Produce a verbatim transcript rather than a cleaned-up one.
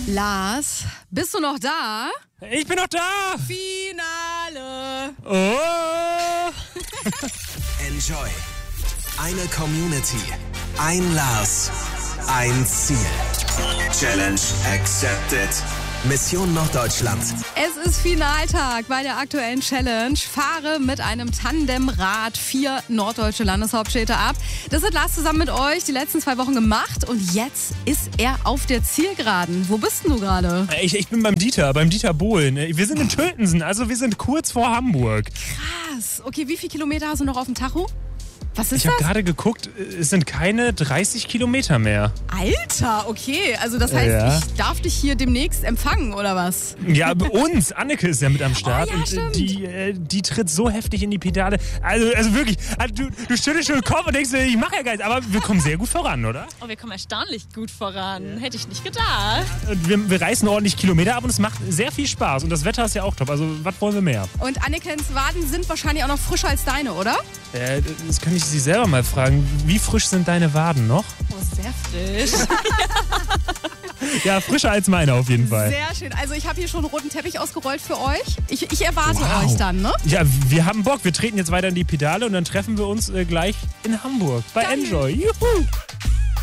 Lars, bist du noch da? Ich bin noch da! Finale! Oh! Enjoy. Eine Community. Ein Lars. Ein Ziel. Challenge accepted. Mission Norddeutschland. Es ist Finaltag bei der aktuellen Challenge. Fahre mit einem Tandemrad vier norddeutsche Landeshauptstädte ab. Das hat Lars zusammen mit euch die letzten zwei Wochen gemacht und jetzt ist er auf der Zielgeraden. Wo bist denn du gerade? Ich, ich bin beim Dieter, beim Dieter Bohlen. Wir sind in Töltensen, also wir sind kurz vor Hamburg. Krass. Okay, wie viele Kilometer hast du noch auf dem Tacho? Was ist Ich habe das? gerade geguckt, es sind keine dreißig Kilometer mehr. Alter, okay. Also das heißt, Ja. ich darf dich hier demnächst empfangen, oder was? Ja, bei uns, Anneke ist ja mit am Start Oh ja, und äh, stimmt. die, äh, die tritt so heftig in die Pedale. Also, also wirklich, also du, du schüttelst schon den Kopf und denkst, ich mache ja gar nichts, aber wir kommen sehr gut voran, oder? Oh, wir kommen erstaunlich gut voran. Hätte ich nicht gedacht. Und wir, wir reißen ordentlich Kilometer ab und es macht sehr viel Spaß und das Wetter ist ja auch top, also was wollen wir mehr? Und Annekens Waden sind wahrscheinlich auch noch frischer als deine, oder? Äh, das kann ich Sie selber mal fragen. Wie frisch sind deine Waden noch? Oh, sehr frisch. Ja, frischer als meine auf jeden Fall. Sehr schön. Also ich habe hier schon einen roten Teppich ausgerollt für euch. Ich, ich erwarte Wow. euch dann, ne? Ja, wir haben Bock. Wir treten jetzt weiter in die Pedale und dann treffen wir uns äh, gleich in Hamburg bei Geil. Enjoy. Juhu!